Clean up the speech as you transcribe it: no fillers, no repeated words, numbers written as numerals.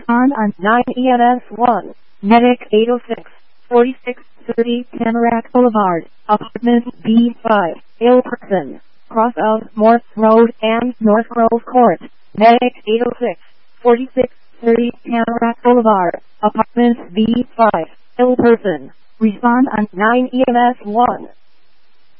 Respond on 9 EMS 1. Medic 806, 4630 Tamarack Boulevard, Apartment B5, ill person. Cross of Morse Road and North Grove Court. Medic 806, 4630 Tamarack Boulevard, Apartment B5, ill person. Respond on 9 EMS 1.